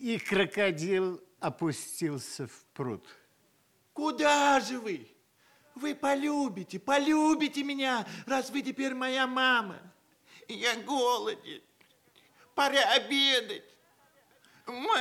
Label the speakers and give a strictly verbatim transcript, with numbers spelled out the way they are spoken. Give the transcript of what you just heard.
Speaker 1: И крокодил опустился в пруд.
Speaker 2: Куда же вы? Вы полюбите, полюбите меня, раз вы теперь моя мама. Я голоден. Пора обедать.